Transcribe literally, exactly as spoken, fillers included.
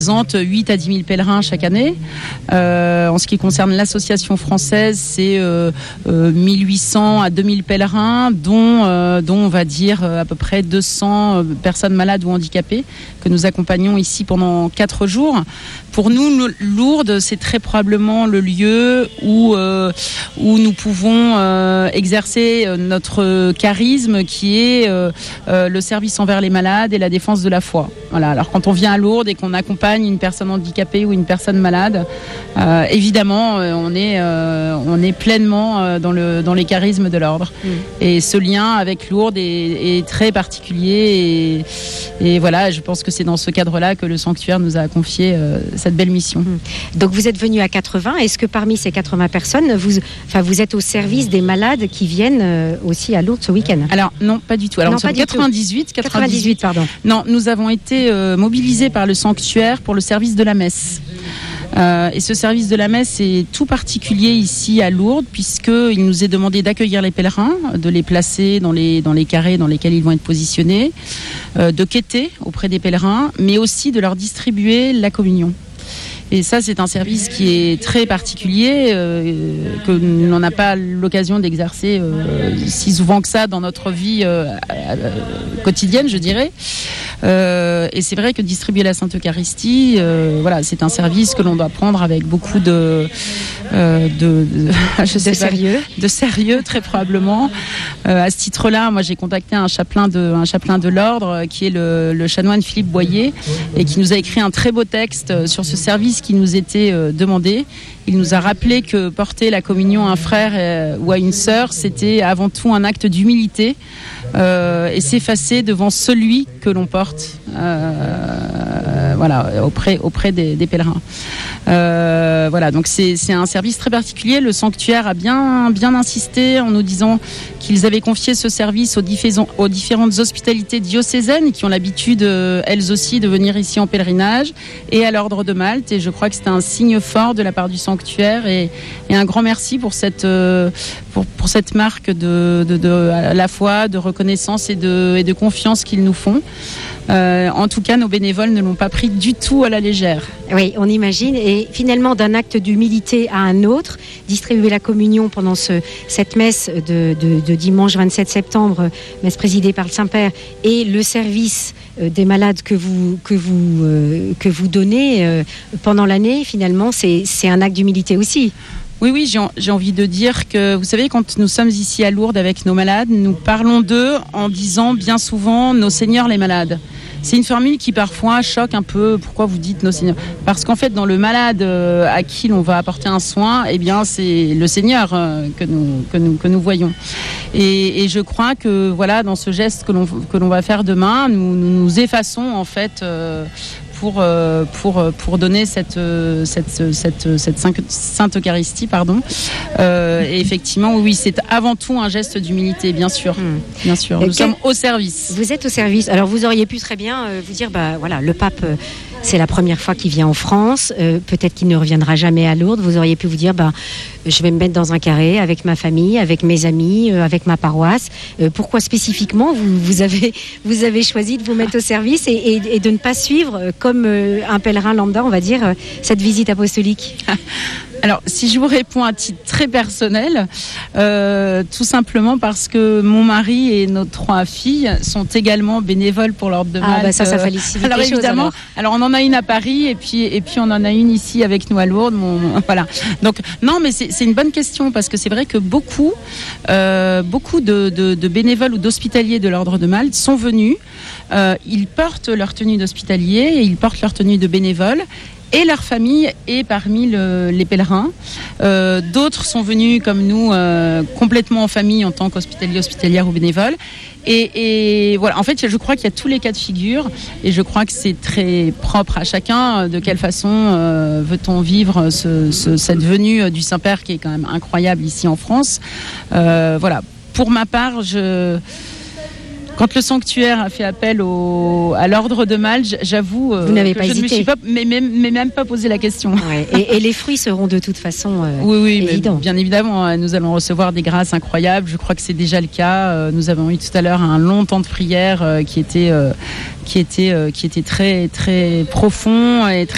représente huit à dix mille pèlerins chaque année. Euh, en ce qui concerne l'association française, c'est euh, euh, mille huit cents à deux mille pèlerins, dont, euh, dont on va dire à peu près deux cents personnes malades ou handicapées que nous accompagnons ici pendant quatre jours. Pour nous, Lourdes, c'est très probablement le lieu où, euh, où nous pouvons euh, exercer notre charisme qui est euh, euh, le service envers les malades et la défense de la foi. Voilà. Alors quand on vient à Lourdes et qu'on accompagne une personne handicapée ou une personne malade, euh, évidemment, euh, on, est, euh, on est pleinement euh, dans, le, dans les charismes de l'ordre. Mmh. Et ce lien avec Lourdes est, est très particulier. Et, et voilà, je pense que c'est dans ce cadre-là que le sanctuaire nous a confié euh, cette belle mission. Mmh. Donc vous êtes venu à quatre-vingts. Est-ce que parmi ces quatre-vingts personnes, vous, enfin, vous êtes au service des malades qui viennent euh, aussi à Lourdes ce week-end? Alors non, pas du tout. Alors non, nous sommes quatre-vingt-dix-huit, quatre-vingt-dix-huit, pardon. Non, nous avons été euh, mobilisés par le sanctuaire pour le service de la messe. Euh, et ce service de la messe est tout particulier ici à Lourdes, puisqu'il nous est demandé d'accueillir les pèlerins, de les placer dans les, dans les carrés dans lesquels ils vont être positionnés, euh, de quêter auprès des pèlerins, mais aussi de leur distribuer la communion. Et ça, c'est un service qui est très particulier, euh, que l'on n'a pas l'occasion d'exercer euh, si souvent que ça dans notre vie euh, euh, quotidienne, je dirais. Euh, et c'est vrai que distribuer la Sainte Eucharistie, euh, voilà, c'est un service que l'on doit prendre avec beaucoup de, euh, de, de, je sais de pas, sérieux, de sérieux très probablement. Euh, à ce titre-là, moi, j'ai contacté un chapelain de, un chapelain de l'ordre qui est le, le chanoine Philippe Boyer et qui nous a écrit un très beau texte sur ce service qui nous était euh, demandé. Il nous a rappelé que porter la communion à un frère euh, ou à une sœur, c'était avant tout un acte d'humilité euh, et s'effacer devant celui que l'on porte euh, voilà, auprès, auprès des, des pèlerins. Euh, voilà, donc c'est, c'est un service très particulier. Le sanctuaire a bien, bien insisté en nous disant qu'ils avaient confié ce service aux, diffé- aux différentes hospitalités diocésaines qui ont l'habitude, euh, elles aussi, de venir ici en pèlerinage, et à l'Ordre de Malte. Et je crois que c'était un signe fort de la part du sanctuaire. Et, et un grand merci pour cette, euh, pour, pour cette marque de, de, de, à la fois de reconnaissance et de, et de confiance qu'ils nous font. Euh, en tout cas, nos bénévoles ne l'ont pas pris du tout à la légère. Oui, on imagine. Et finalement, d'un acte d'humilité à un autre, distribuer la communion pendant ce, cette messe de, de, de dimanche vingt-sept septembre, messe présidée par le Saint-Père, et le service des malades que vous, que vous, euh, que vous donnez euh, pendant l'année, finalement, c'est, c'est un acte d'humilité aussi. Oui, oui, j'ai, j'ai envie de dire que, vous savez, quand nous sommes ici à Lourdes avec nos malades, nous parlons d'eux en disant bien souvent « nos seigneurs les malades ». C'est une formule qui parfois choque un peu. Pourquoi vous dites nos seigneurs ? Parce qu'en fait, dans le malade euh, à qui l'on va apporter un soin, eh bien, c'est le Seigneur euh, que nous que nous que nous voyons. Et, et je crois que voilà, dans ce geste que l'on que l'on va faire demain, nous nous, nous effaçons en fait. Euh, Pour, euh, pour, pour donner cette, euh, cette, cette, cette Sainte Eucharistie. Pardon. Euh, et effectivement, oui, c'est avant tout un geste d'humilité, bien sûr. Mmh. Bien sûr. Nous quel... sommes au service. Vous êtes au service. Alors, vous auriez pu très bien euh, vous dire, bah, voilà, le pape, euh, c'est la première fois qu'il vient en France. Euh, peut-être qu'il ne reviendra jamais à Lourdes. Vous auriez pu vous dire, bah, je vais me mettre dans un carré avec ma famille, avec mes amis, euh, avec ma paroisse. Euh, pourquoi spécifiquement vous, vous, avez, vous avez choisi de vous mettre au service et, et, et de ne pas suivre euh, comme euh, un pèlerin lambda, on va dire, euh, cette visite apostolique? Alors, si je vous réponds à titre très personnel, euh, tout simplement parce que mon mari et nos trois filles sont également bénévoles pour l'Ordre de Malte. Ah bah ça, ça facilite alors les choses, évidemment, alors. alors on en a une à Paris et puis et puis on en a une ici avec nous à Lourdes. Mon, voilà. Donc non, mais c'est, c'est une bonne question parce que c'est vrai que beaucoup euh, beaucoup de, de, de bénévoles ou d'hospitaliers de l'Ordre de Malte sont venus. Euh, ils portent leur tenue d'hospitalier et ils portent leur tenue de bénévole. Et leur famille est parmi le, les pèlerins. Euh, d'autres sont venus comme nous euh, complètement en famille en tant qu'hospitalier, hospitalière ou bénévole. Et, et voilà, en fait, je crois qu'il y a tous les cas de figure et je crois que c'est très propre à chacun. De quelle façon euh, veut-on vivre ce, ce, cette venue du Saint-Père qui est quand même incroyable ici en France. Euh, voilà. Pour ma part, je... Quand le sanctuaire a fait appel au, à l'Ordre de Malte, j'avoue euh, Vous n'avez que pas je hésité. ne me suis pas, mais même, mais même pas posé la question. Ouais. Et, et les fruits seront de toute façon euh, oui, oui, évidents. Mais bien évidemment, nous allons recevoir des grâces incroyables. Je crois que c'est déjà le cas. Nous avons eu tout à l'heure un long temps de prière qui était, qui était, qui était très, très profond et très